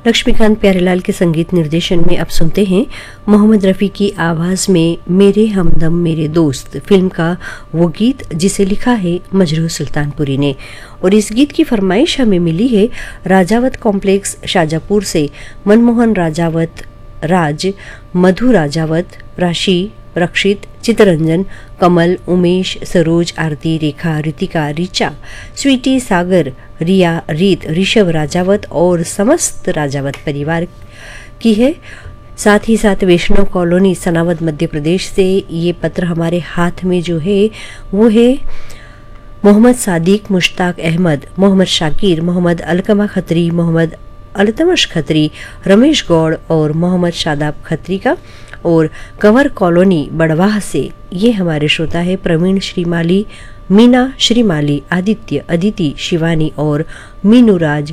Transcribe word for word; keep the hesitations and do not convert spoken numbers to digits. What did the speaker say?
लक्ष्मीकांत प्यारेलाल के संगीत निर्देशन में अब सुनते हैं मोहम्मद रफ़ी की आवाज़ में मेरे हमदम मेरे दोस्त फिल्म का वो गीत जिसे लिखा है मजरूह सुल्तानपुरी ने। और इस गीत की फरमाइश हमें मिली है राजावत कॉम्प्लेक्स शाजापुर से। मनमोहन राजावत, राज, मधु राजावत, राशि, रक्षित, चितरंजन, कमल, उमेश, सरोज, आरती, रेखा, रितिका, रिचा, स्वीटी, सागर, रिया, रीत, ऋषभ राजावत और समस्त राजावत परिवार की है। साथ ही साथ वैष्णव कॉलोनी सनावद मध्य प्रदेश से ये पत्र हमारे हाथ में जो है वो है मोहम्मद सादिक, मुश्ताक अहमद, मोहम्मद शाकिर, मोहम्मद अलकमा खत्री, मोहम्मद अलतमश खत्री, रमेश गौड़ और मोहम्मद शादाब खत्री का। और कंवर कॉलोनी बड़वाह से ये हमारे श्रोता है प्रवीण श्रीमाली, मीना श्रीमाली, आदित्य, अदिति, शिवानी और मीनूराज